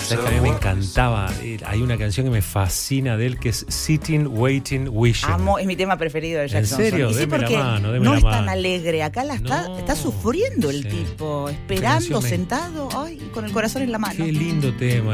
Sabes que a mí me encantaba. Hay una canción que me fascina de él que es Sitting, Waiting, Wishing. Amo, es mi tema preferido de Jack Johnson. ¿En serio? Y sí, Deme la porque mano, no es tan alegre. Acá está sufriendo el tipo, esperando, canción sentado, ay, con el corazón en la mano. Qué lindo tema.